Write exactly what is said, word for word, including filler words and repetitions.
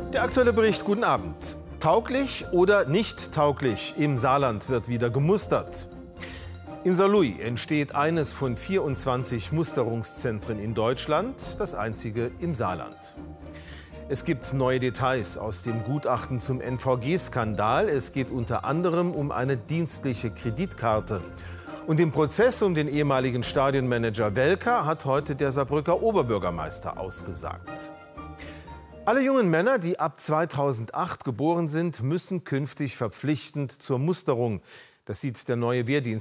Der aktuelle Bericht, guten Abend. Tauglich oder nicht tauglich? Im Saarland wird wieder gemustert. In Saarlouis entsteht eines von vierundzwanzig Musterungszentren in Deutschland, das einzige im Saarland. Es gibt neue Details aus dem Gutachten zum N V G-Skandal. Es geht unter anderem um eine dienstliche Kreditkarte. Und im Prozess um den ehemaligen Stadionmanager Welker hat heute der Saarbrücker Oberbürgermeister ausgesagt. Alle jungen Männer, die ab zweitausendacht geboren sind, müssen künftig verpflichtend zur Musterung. Das sieht der neue Wehrdienst